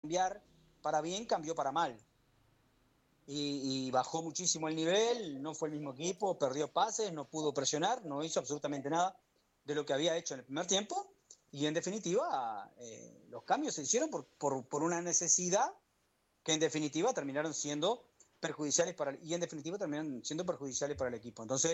cambiar para bien, cambió para mal. Y bajó muchísimo el nivel, no fue el mismo equipo, perdió pases, no pudo presionar, no hizo absolutamente nada de lo que había hecho en el primer tiempo. Y en definitiva, los cambios se hicieron por una necesidad que en definitiva terminaron siendo perjudiciales para el equipo. Entonces,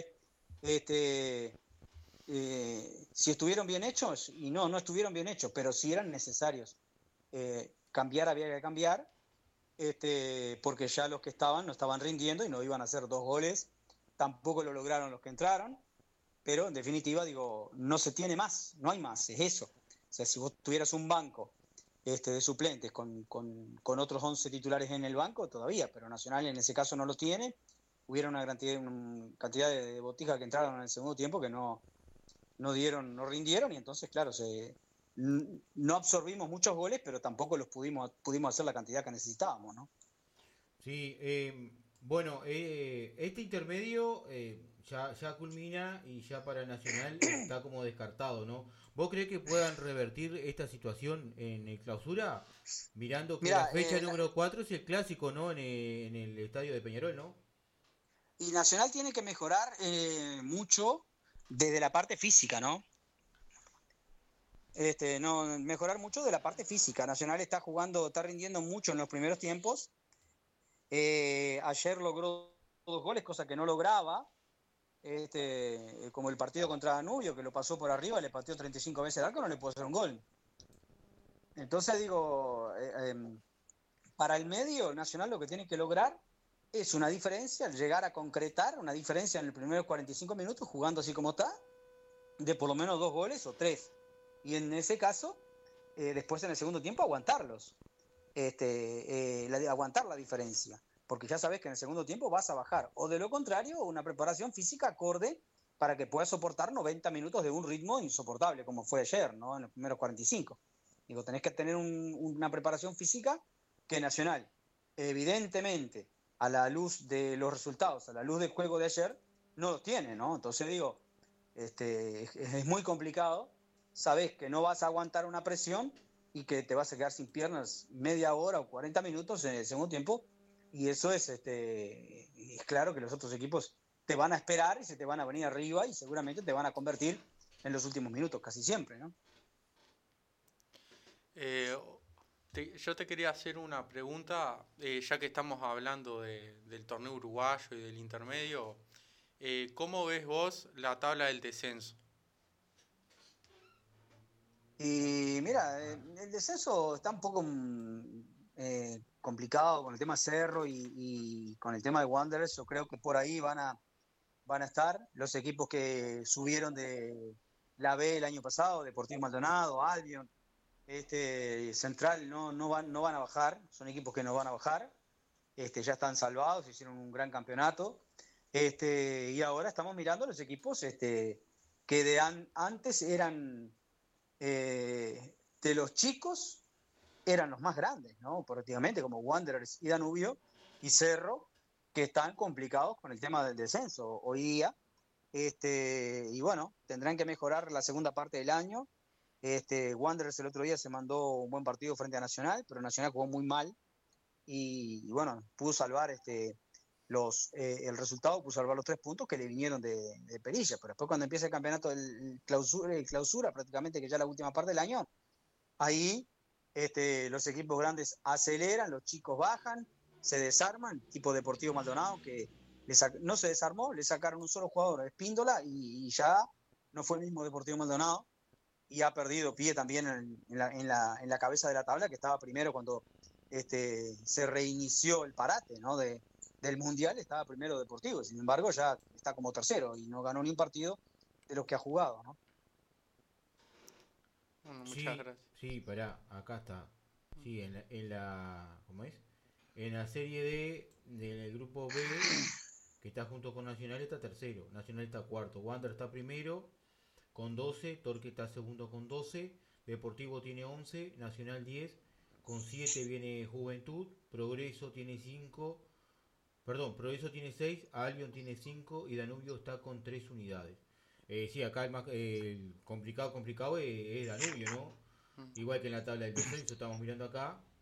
si estuvieron bien hechos, y no estuvieron bien hechos, pero si eran necesarios cambiar, había que cambiar, porque ya los que estaban no estaban rindiendo y no iban a hacer 2 goles, tampoco lo lograron los que entraron, pero en definitiva, digo, no se tiene más, no hay más, es eso. O sea, si vos tuvieras un banco de suplentes con otros 11 titulares en el banco, todavía, pero Nacional en ese caso no lo tiene. Hubiera una cantidad de botijas que entraron en el segundo tiempo que no rindieron, y entonces, claro, no absorbimos muchos goles, pero tampoco pudimos hacer la cantidad que necesitábamos, ¿no? Sí, bueno, este intermedio ya culmina y ya para Nacional está como descartado, ¿no? ¿Vos creés que puedan revertir esta situación en el clausura? Mirando que la Mira, fecha número 4 es el clásico, ¿no? En el estadio de Peñarol, ¿no? y Nacional tiene que mejorar mucho desde la parte física, ¿no? No, mejorar mucho de la parte física. Nacional está rindiendo mucho en los primeros tiempos. Ayer logró 2 goles, cosa que no lograba. Como el partido contra Danubio, que lo pasó por arriba, le pateó 35 veces el arco, no le pudo hacer un gol. Entonces digo, para el medio Nacional lo que tiene que lograr es una diferencia, llegar a concretar una diferencia en los primeros 45 minutos, jugando así como está, de por lo menos 2 goles o 3. Y en ese caso, después en el segundo tiempo aguantarlos, aguantar la diferencia, porque ya sabes que en el segundo tiempo vas a bajar, o de lo contrario, una preparación física acorde para que puedas soportar 90 minutos de un ritmo insoportable, como fue ayer, ¿no? En los primeros 45. Digo, tenés que tener una preparación física que Nacional, evidentemente, a la luz de los resultados, a la luz del juego de ayer, no los tiene, ¿no? Entonces digo, es muy complicado, sabes que no vas a aguantar una presión y que te vas a quedar sin piernas media hora o 40 minutos en el segundo tiempo, y eso es claro que los otros equipos te van a esperar y se te van a venir arriba y seguramente te van a convertir en los últimos minutos, casi siempre, ¿no? Eh, yo te quería hacer una pregunta, ya que estamos hablando del torneo uruguayo y del intermedio. ¿Cómo ves vos la tabla del descenso? Y mira, el descenso está un poco complicado con el tema Cerro y con el tema de Wanderers. Yo creo que por ahí van a estar los equipos que subieron de la B el año pasado, Deportivo Maldonado, Albion, Central, no van a bajar, son equipos que no van a bajar, ya están salvados, hicieron un gran campeonato, y ahora estamos mirando los equipos que antes eran de los chicos, eran los más grandes, ¿no? Prácticamente, como Wanderers y Danubio y Cerro, que están complicados con el tema del descenso hoy día. Y bueno, tendrán que mejorar la segunda parte del año. Wanderers el otro día se mandó un buen partido frente a Nacional, pero Nacional jugó muy mal y bueno, pudo salvar el resultado, pudo salvar los 3 puntos que le vinieron de perilla. Pero después, cuando empieza el campeonato, el clausura, prácticamente que ya la última parte del año, ahí los equipos grandes aceleran, los chicos bajan, se desarman, tipo Deportivo Maldonado, que no se desarmó, le sacaron un solo jugador, Espíndola, y ya no fue el mismo Deportivo Maldonado, y ha perdido pie también en la cabeza de la tabla, que estaba primero cuando se reinició el parate, ¿no? Del Mundial, estaba primero Deportivo, sin embargo ya está como tercero y no ganó ni un partido de los que ha jugado, ¿no? Bueno, muchas Sí, gracias. sí, pará, acá está. Sí, ¿cómo es? En la serie D del grupo B, que está junto con Nacional, está tercero. Nacional está cuarto. Wander está primero con 12. Torque está segundo con 12. Deportivo tiene 11. Nacional 10. Con 7 viene Juventud. Progreso tiene 5. Perdón, Progreso tiene 6. Albion tiene 5. Y Danubio está con 3 unidades. Sí, acá el complicado es Danubio, ¿no? Igual que en la tabla del descenso estamos mirando acá.